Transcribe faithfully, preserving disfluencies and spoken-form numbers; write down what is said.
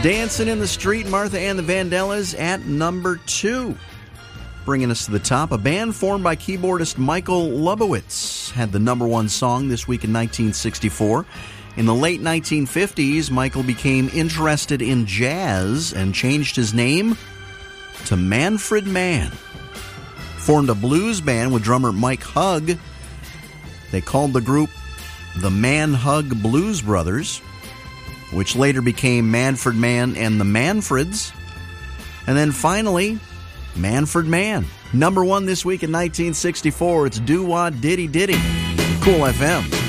Dancing in the Street, Martha and the Vandellas at number two. Bringing us to the top, a band formed by keyboardist Michael Lubowitz had the number one song this week in nineteen sixty-four. In the late nineteen fifties, Michael became interested in jazz and changed his name to Manfred Mann. Formed a blues band with drummer Mike Hugg. They called the group the Man Hugg Blues Brothers, which later became Manfred Mann and the Manfreds. And then finally, Manfred Mann. Number one this week in nineteen sixty-four, it's Doo Wah Diddy Diddy. Cool F M.